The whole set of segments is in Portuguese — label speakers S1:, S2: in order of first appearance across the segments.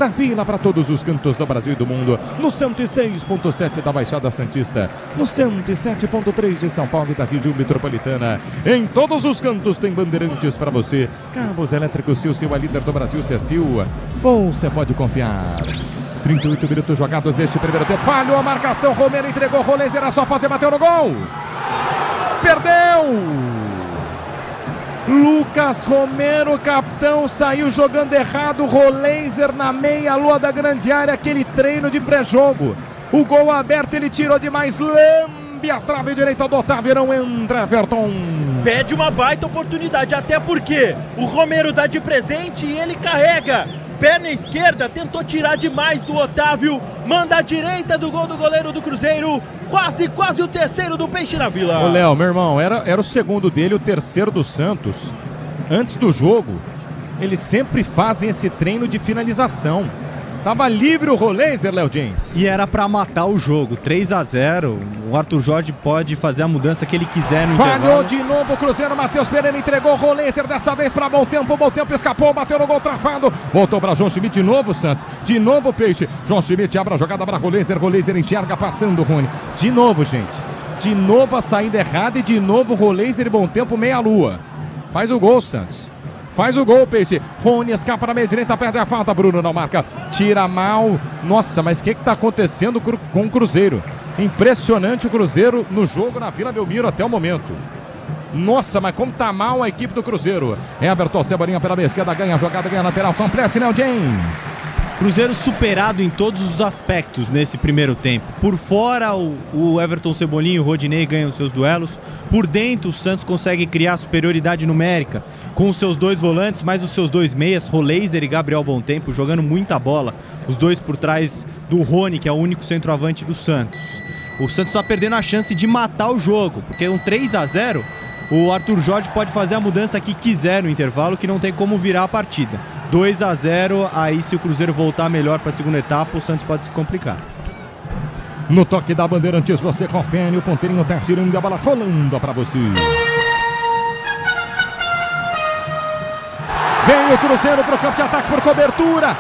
S1: da Vila para todos os cantos do Brasil e do mundo, no 106.7 da Baixada Santista, no 107.3 de São Paulo e da região metropolitana. Em todos os cantos tem Bandeirantes para você. Cabos elétricos Sil, a líder do Brasil, Sil. Você pode confiar. 38 minutos jogados neste primeiro tempo. Falhou a marcação, Romero entregou, Rolês, era só fazer, bateu no gol. Perdeu. Lucas Romero, capitão, saiu jogando errado. Roleiser na meia-lua da grande área, aquele treino de pré-jogo. O gol aberto, ele tirou demais. Lambe a trave direita do Otávio, não entra, Everton.
S2: Pede uma baita oportunidade, até porque o Romero dá de presente e ele carrega. Perna esquerda, tentou tirar demais do Otávio, manda a direita do gol do goleiro do Cruzeiro, quase o terceiro do Peixe na Vila.
S1: Ô Léo, meu irmão, era o segundo dele, o terceiro do Santos. Antes do jogo, eles sempre fazem esse treino de finalização. Tava livre o Roleiser, Léo James.
S3: E era pra matar o jogo, 3-0. O Arthur Jorge pode fazer a mudança que ele quiser no intervalo.
S1: Falhou de novo o Cruzeiro, Matheus Pereira entregou o Roleiser, dessa vez pra Bom Tempo escapou, bateu no gol travado. Voltou pra João Schmidt, de novo Santos, de novo o Peixe. João Schmidt abre a jogada pra Roleiser, Roleiser enxerga passando o Rony. De novo, gente. De novo a saída errada e de novo o Roleiser e Bom Tempo meia-lua. Faz o gol, Santos. Faz o gol, Peixe. Rony escapa na meia direita, perde a falta. Bruno não marca. Tira mal. Nossa, mas o que está acontecendo com o Cruzeiro? Impressionante o Cruzeiro no jogo na Vila Belmiro até o momento. Nossa, mas como tá mal a equipe do Cruzeiro. Everton Cebolinha pela meia esquerda, ganha a jogada, ganha a lateral. Complete, né, James?
S3: Cruzeiro superado em todos os aspectos nesse primeiro tempo. Por fora, o Everton Cebolinha e o Rodinei ganham seus duelos. Por dentro, o Santos consegue criar superioridade numérica com os seus dois volantes, mais os seus dois meias, Roleiser e Gabriel Bom Tempo, jogando muita bola. Os dois por trás do Rony, que é o único centroavante do Santos. O Santos está perdendo a chance de matar o jogo, porque um 3-0, o Arthur Jorge pode fazer a mudança que quiser no intervalo, que não tem como virar a partida. 2-0, aí se o Cruzeiro voltar melhor para a segunda etapa, o Santos pode se complicar.
S1: No toque da Bandeirantes, você confere, o ponteirinho tá tirando a bola, rolando para você. Vem o Cruzeiro pro campo de ataque por cobertura.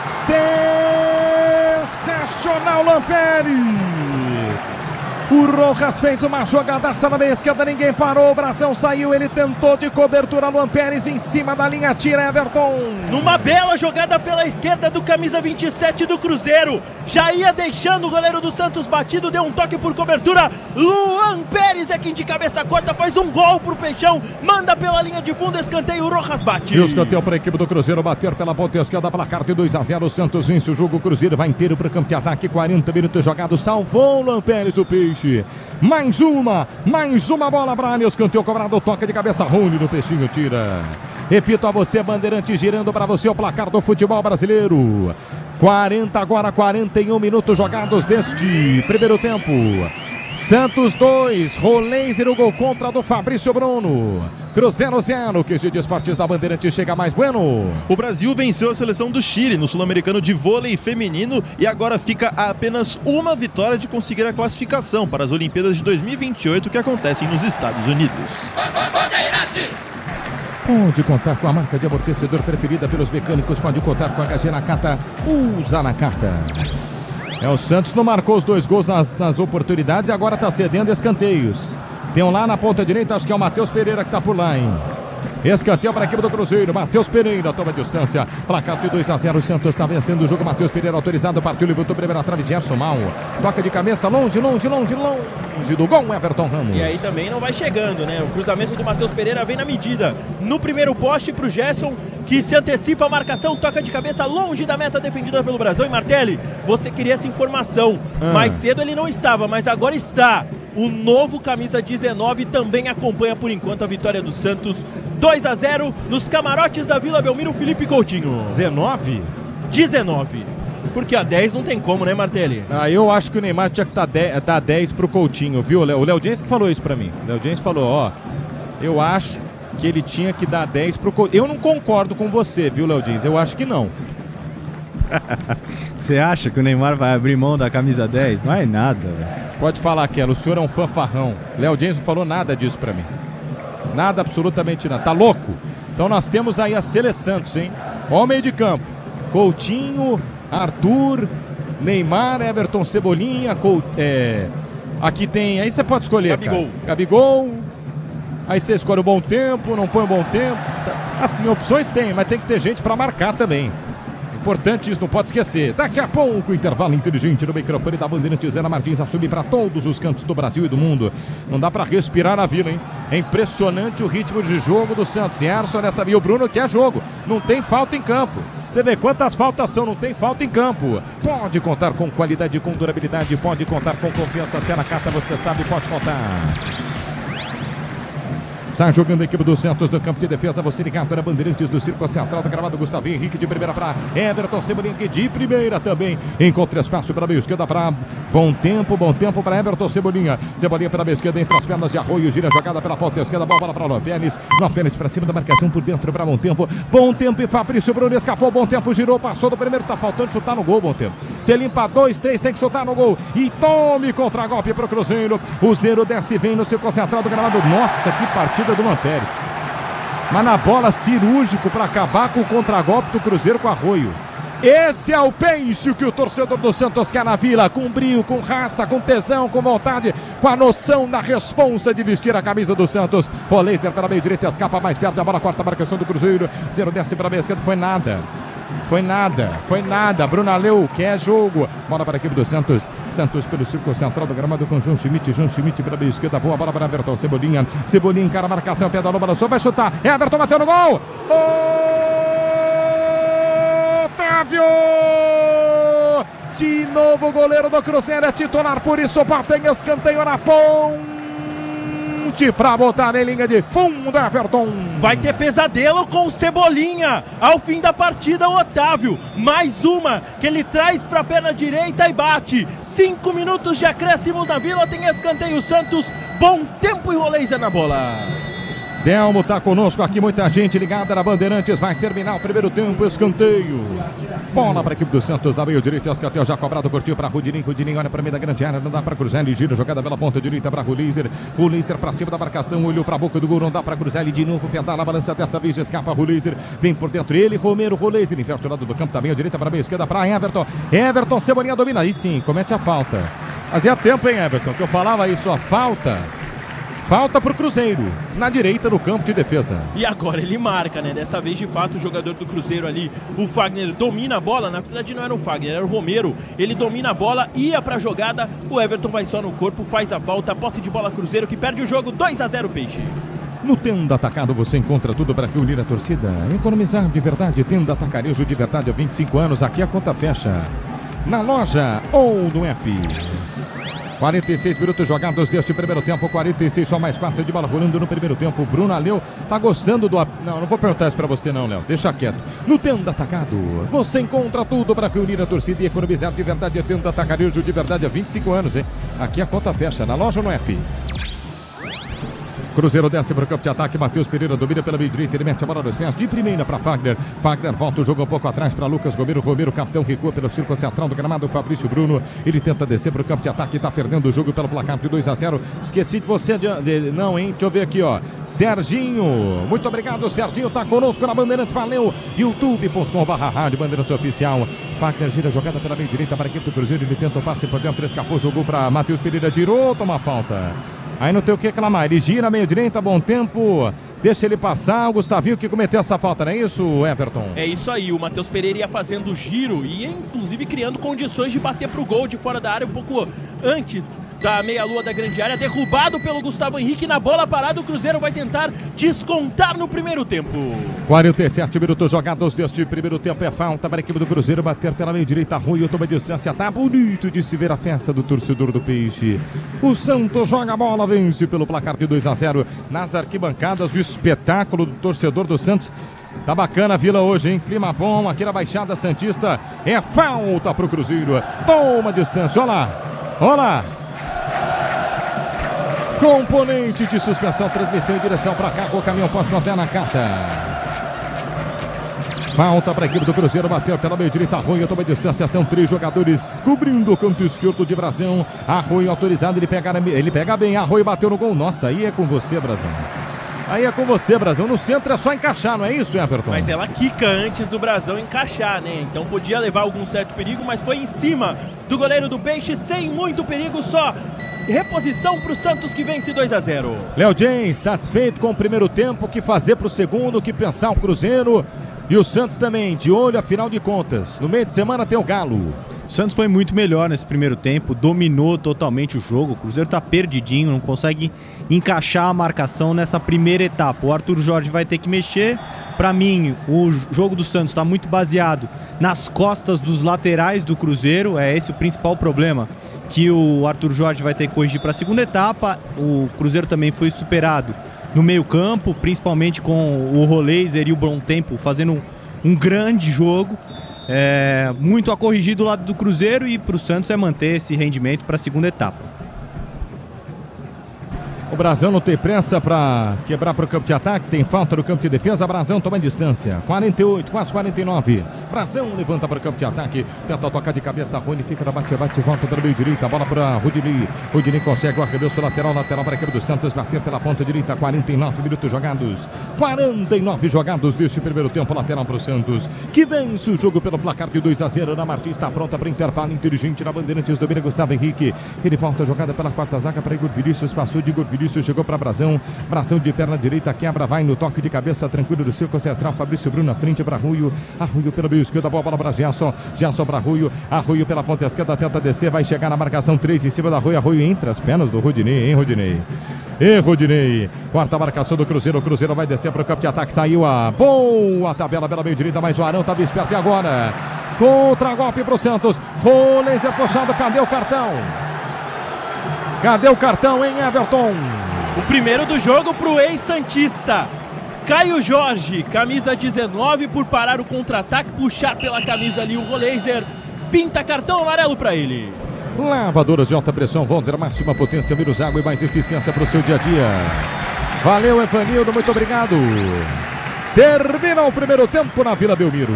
S1: Sensacional, Lamperes. O Rojas fez uma jogadaça na meia esquerda, ninguém parou, o Brasão saiu, ele tentou de cobertura, Luan Pérez em cima da linha, tira Everton.
S2: Numa bela jogada pela esquerda do camisa 27 do Cruzeiro, já ia deixando o goleiro do Santos batido, deu um toque por cobertura, Luan Pérez é quem de cabeça corta, faz um gol pro Peixão, manda pela linha de fundo, escanteio, o Rojas bate.
S1: E o escanteio para a equipe do Cruzeiro bater pela ponta esquerda, placar de 2-0, o Santos vence o jogo, o Cruzeiro vai inteiro pro campo de ataque, 40 minutos jogados, salvou o Luan Pérez, o Peixe. Mais uma bola para Aniel, escanteio cobrado, toque de cabeça, Rony no Peixinho, tira. Repito a você, Bandeirante, girando para você o placar do futebol brasileiro. 41 minutos jogados deste primeiro tempo. Santos 2, Roleiser, o gol contra do Fabrício Bruno. Cruzeiro 0, QG de Esportes da Bandeirante chega mais bueno.
S4: O Brasil venceu a seleção do Chile no Sul-Americano de vôlei feminino e agora fica a apenas uma vitória de conseguir a classificação para as Olimpíadas de 2028 que acontecem nos Estados Unidos.
S1: Pode contar com a marca de amortecedor preferida pelos mecânicos, pode contar com a HG Nakata, usa Nakata. O Santos não marcou os dois gols nas oportunidades e agora está cedendo escanteios. Tem um lá na ponta direita, acho que é o Matheus Pereira que está por lá, hein? Escanteio para a equipe do Cruzeiro, Matheus Pereira toma distância, placar de 2-0, o Santos está vencendo o jogo, Matheus Pereira autorizado, partiu, levantou primeira trave, Gerson mal, toca de cabeça, longe do gol, Everton Ramos.
S2: E aí também não vai chegando, né? O cruzamento do Matheus Pereira vem na medida, no primeiro poste pro Gerson, que se antecipa a marcação, toca de cabeça longe da meta defendida pelo Brasão. E Martelli, você queria essa informação, mais cedo ele não estava, mas agora está. O novo camisa 19 também acompanha por enquanto a vitória do Santos. 2-0 nos camarotes da Vila Belmiro, Felipe Coutinho.
S1: 19?
S2: 19. Porque a 10 não tem como, né, Martelli?
S1: Eu acho que o Neymar tinha que dar 10 pro Coutinho, viu, Léo? O Léo James que falou isso pra mim. O Léo James falou, eu acho que ele tinha que dar 10 pro Coutinho. Eu não concordo com você, viu, Léo James? Eu acho que não.
S3: Você acha que o Neymar vai abrir mão da camisa 10? Não é nada, velho.
S1: Pode falar, Kelo, o senhor é um fanfarrão. Léo James não falou nada disso pra mim. Nada, absolutamente nada. Tá louco? Então nós temos aí a Sele Santos, hein? Ó o meio de campo. Coutinho, Arthur, Neymar, Everton, Cebolinha, aqui tem, aí você pode escolher, Gabigol, aí você escolhe o bom tempo, não põe o bom tempo, assim, opções tem, mas tem que ter gente para marcar também. Importante isso, não pode esquecer. Daqui a pouco, intervalo inteligente no microfone da Bandeirantes. Ana Martins assume para todos os cantos do Brasil e do mundo. Não dá para respirar na vila, hein? É impressionante o ritmo de jogo do Santos. Erson nessa via, o Bruno quer jogo. Não tem falta em campo. Você vê quantas faltas são, não tem falta em campo. Pode contar com qualidade, com durabilidade, pode contar com confiança. Se ela cata, você sabe, pode contar. Sai jogando a equipe do Santos do campo de defesa. Você ligado para Bandeirantes do Circo Central do gramado. Gustavo Henrique de primeira para Everton Cebolinha de primeira também. Encontra espaço para a meia esquerda para bom tempo para Everton Cebolinha. Cebolinha pela meia esquerda entre as pernas de Arroio. Gira a jogada pela ponta esquerda. Bola para Luan Pérez. Luan Pérez para cima da marcação por dentro para bom tempo. Bom tempo e Fabrício Bruno escapou. Bom tempo, girou, passou do primeiro. Tá faltando chutar no gol. Bom tempo. Você limpa 2, 3, tem que chutar no gol. E tome contra-golpe para o Cruzeiro. O 0 desce e vem no Circo Central do gramado. Nossa, que partida do Luan Pérez, mas na bola cirúrgico para acabar com o contragolpe do Cruzeiro com Arroio. Esse é o peixe que o torcedor do Santos quer na Vila, com brio, com raça, com tesão, com vontade, com a noção da responsa de vestir a camisa do Santos. Roleiser para meio direito, escapa mais perto, a bola corta a marcação do Cruzeiro. 0 desce para a meia esquerda, foi nada. Brunaleu quer jogo. Bola para a equipe do Santos. Santos pelo Circo Central do gramado com João Schmidt pela meia esquerda. Boa bola para Everton Cebolinha. Cebolinha encara a marcação. Pedalou, balançou, vai chutar. Everton bateu no gol. Otávio! De novo o goleiro do Cruzeiro é titular. Por isso tem escanteio na ponte para botar em linha de fundo, Everton.
S2: Vai ter pesadelo com o Cebolinha. Ao fim da partida, o Otávio. Mais uma que ele traz para a perna direita e bate. 5 minutos de acréscimo na Vila. Tem escanteio Santos. Bom tempo e Roleiser na bola.
S1: Delmo tá conosco aqui, muita gente ligada na Bandeirantes. Vai terminar o primeiro tempo, escanteio. Bola para a equipe do Santos, da meio direita, escanteio já cobrado, curtiu para Rudinei. Rudinei olha para meio da grande área, não dá para cruzar, ele gira, jogada pela ponta direita para Roleiser. Roleiser para cima da marcação, olhou para a boca do gol, não dá para cruzar, ele de novo pedala, balança dessa vez, escapa Roleiser. Vem por dentro ele, Romero, Roleiser, inverte o lado do campo, da meia direita para a meia esquerda para Everton. Everton, Cebolinha domina, aí sim, comete a falta. Fazia tempo, hein, Everton, que eu falava isso, a falta para o Cruzeiro, na direita no campo de defesa.
S2: E agora ele marca, né? Dessa vez, de fato, o jogador do Cruzeiro ali, o Fagner, domina a bola. Na verdade, não era o Fagner, era o Romero. Ele domina a bola, ia pra jogada. O Everton vai só no corpo, faz a falta. Posse de bola Cruzeiro, que perde o jogo. 2-0 Peixe.
S1: No Tenda Atacado você encontra tudo para reunir a torcida. Economizar de verdade. Tenda Atacarejo de verdade há 25 anos. Aqui a conta fecha. Na loja ou no app. 46 minutos jogados deste primeiro tempo, 46, só mais 4 de bola rolando no primeiro tempo. Brunaleu tá gostando do... Não vou perguntar isso pra você não, Léo, deixa quieto. No Tenda Atacado, você encontra tudo para reunir a torcida e economizar de verdade. É Tenda Atacarejo de verdade há 25 anos, hein? Aqui a conta fecha, na loja ou no app. Cruzeiro desce para o campo de ataque, Matheus Pereira domina pela meia direita, ele mete a bola nos pés de primeira para Fagner. Fagner volta o jogo um pouco atrás para Lucas Romero. Romero, capitão, recua pelo Circo Central do gramado. Fabrício Bruno, ele tenta descer para o campo de ataque, está perdendo o jogo pelo placar de 2-0. Esqueci de você, não, hein? Deixa eu ver aqui, ó. Serginho, muito obrigado, Serginho, tá conosco na Bandeirantes, valeu. youtube.com/rádio Bandeirantes Oficial. Fagner gira a jogada pela meia direita para a equipe do Cruzeiro, ele tenta o passe por dentro, escapou, jogou para Matheus Pereira, girou, toma falta. Aí não tem o que reclamar, ele gira a meia direita, bom tempo, deixa ele passar, o Gustavinho que cometeu essa falta, não é isso, Everton?
S2: É isso aí, o Matheus Pereira ia fazendo o giro e ia inclusive criando condições de bater pro gol de fora da área um pouco antes da meia-lua da grande área, derrubado pelo Gustavo Henrique. Na bola parada, o Cruzeiro vai tentar descontar no primeiro tempo.
S1: 47 minutos jogados deste primeiro tempo, é falta para a equipe do Cruzeiro bater pela meia direita, Rui, toma distância, tá bonito de se ver a festa do torcedor do Peixe. O Santos joga a bola, vence pelo placar de 2-0 nas arquibancadas, o espetáculo do torcedor do Santos. Tá bacana a Vila hoje, hein? Clima bom aqui na Baixada Santista, é falta pro Cruzeiro, toma distância, olha lá. Componente de suspensão, transmissão em direção para cá, o caminhão pode conter na carta. Falta para a equipe do Cruzeiro, bateu pela meia direita, Arroio toma distância, são 3 jogadores cobrindo o canto esquerdo de Brasão. Arroio autorizado, ele pega bem, Arroio bateu no gol, nossa, aí é com você, Brasão. Aí é com você, Brasão. No centro é só encaixar, não é isso, Everton?
S2: Mas ela quica antes do Brasão encaixar, né? Então podia levar algum certo perigo, mas foi em cima do goleiro do Peixe, sem muito perigo, só reposição pro Santos, que vence 2-0.
S1: Léo James, satisfeito com o primeiro tempo, o que fazer pro segundo, o que pensar o Cruzeiro. E o Santos também, de olho, afinal de contas. No meio de semana tem o Galo.
S3: O Santos foi muito melhor nesse primeiro tempo, dominou totalmente o jogo. O Cruzeiro tá perdidinho, não consegue encaixar a marcação nessa primeira etapa. O Arthur Jorge vai ter que mexer. Para mim, o jogo do Santos está muito baseado nas costas dos laterais do Cruzeiro. É esse o principal problema que o Arthur Jorge vai ter que corrigir para a segunda etapa. O Cruzeiro também foi superado no meio-campo, principalmente com o Roleiser e o Bom Tempo fazendo um grande jogo. Muito a corrigir do lado do Cruzeiro, e para o Santos é manter esse rendimento para a segunda etapa.
S1: O Brasão não tem pressa para quebrar para o campo de ataque, tem falta no campo de defesa. Brasão toma distância, 48, quase 49. Brasão levanta para o campo de ataque, tenta tocar de cabeça. Rony fica na bate, volta para o meio direita, bola para Rudinei. Rudinei consegue o arremesso lateral para a equipe do Santos, bater pela ponta direita. 49 minutos jogados, 49 jogados deste primeiro tempo. Lateral para o Santos, que vence o jogo pelo placar de 2-0. Ana Martins está pronta para intervalo inteligente na Bandeirantes. Domina Gustavo Henrique, ele volta a jogada pela quarta zaga para Igor Vinícius, passou de Igor Vinícius, chegou para Brasão. Brasão de perna direita, quebra, vai no toque de cabeça tranquilo do Circo Central. Fabrício Bruno na frente para Arruio. Arruio pelo meio esquerdo, a bola para Gerson. Gerson para Arruio. Arruio pela ponta esquerda, tenta descer, vai chegar na marcação 3 em cima da Arruio. Arruio entre as pernas do Rudinei, hein, Rudinei? Rudinei, quarta marcação do Cruzeiro. O Cruzeiro vai descer para o campo de ataque. Saiu a boa tabela pela meio direita, mas o Arão estava esperto. E agora, contra-golpe para o Santos. Roleiser puxado, cadê o cartão? Cadê o cartão, hein, Everton?
S2: O primeiro do jogo pro ex-santista. Caio Jorge, camisa 19, por parar o contra-ataque, puxar pela camisa ali o Roleiser. Pinta cartão amarelo para ele.
S1: Lavadoras de alta pressão, Volter, máxima potência, menos água e mais eficiência para o seu dia a dia. Valeu, Evanildo, muito obrigado. Termina o primeiro tempo na Vila Belmiro.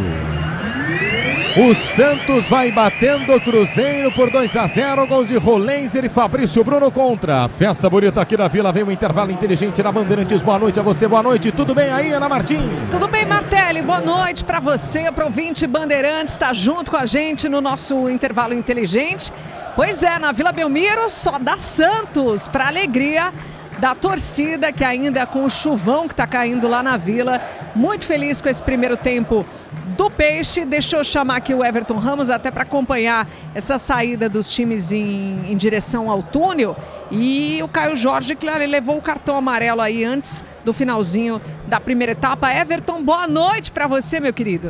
S1: O Santos vai batendo o Cruzeiro por 2-0, gols de Roleiser e Fabrício Bruno contra. Festa bonita aqui na Vila, vem o intervalo inteligente na Bandeirantes. Boa noite a você, boa noite. Tudo bem aí, Ana Martins?
S5: Tudo bem, Martelli. Boa noite para você, pro ouvinte Bandeirantes, está junto com a gente no nosso intervalo inteligente. Pois é, na Vila Belmiro só dá Santos, para alegria da torcida, que ainda com o chuvão que está caindo lá na Vila. Muito feliz com esse primeiro tempo do Peixe. Deixa eu chamar aqui o Everton Ramos até para acompanhar essa saída dos times em direção ao túnel. E o Caio Jorge, que ele levou o cartão amarelo aí antes do finalzinho da primeira etapa. Everton, boa noite para você, meu querido.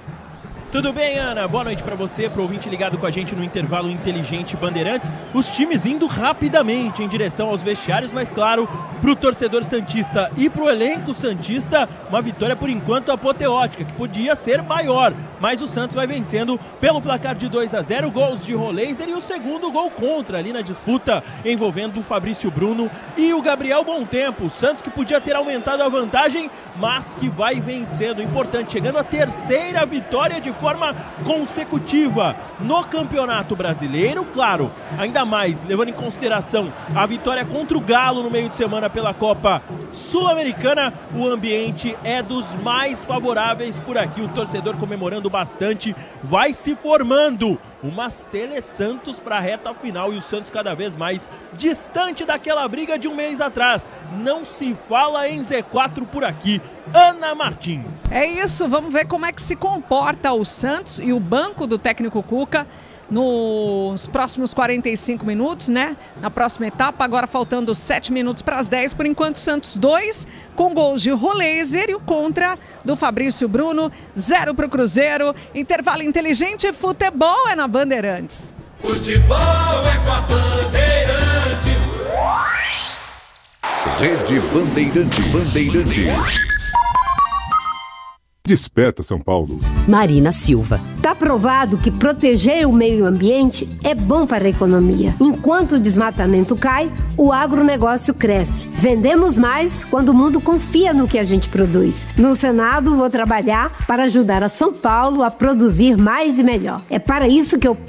S2: Tudo bem, Ana? Boa noite para você, pro ouvinte ligado com a gente no intervalo inteligente Bandeirantes. Os times indo rapidamente em direção aos vestiários, mas claro, pro torcedor santista e pro elenco santista, uma vitória por enquanto apoteótica, que podia ser maior, mas o Santos vai vencendo pelo placar de 2-0, gols de Roleiser e o segundo gol contra ali na disputa envolvendo o Fabrício Bruno e o Gabriel Bom Tempo. O Santos que podia ter aumentado a vantagem, mas que vai vencendo. Importante, chegando à terceira vitória de forma consecutiva no Campeonato Brasileiro. Claro, ainda mais levando em consideração a vitória contra o Galo no meio de semana pela Copa Sul-Americana, o ambiente é dos mais favoráveis por aqui. O torcedor comemorando bastante, vai se formando uma Sele Santos para a reta final e o Santos cada vez mais distante daquela briga de um mês atrás. Não se fala em Z4 por aqui. Ana Martins.
S5: É isso, vamos ver como é que se comporta o Santos e o banco do técnico Cuca nos próximos 45 minutos, né? Na próxima etapa, agora faltando 7 minutos para as 10. Por enquanto, Santos 2, com gols de Roleiser e o contra do Fabrício Bruno, 0 para o Cruzeiro. Intervalo inteligente, futebol é na Bandeirantes.
S6: Futebol é com a Bandeirantes.
S7: Rede Bandeirantes. Desperta, São Paulo.
S8: Marina Silva.
S9: Está provado que proteger o meio ambiente é bom para a economia. Enquanto o desmatamento cai, o agronegócio cresce. Vendemos mais quando o mundo confia no que a gente produz. No Senado, vou trabalhar para ajudar a São Paulo a produzir mais e melhor. É para isso que eu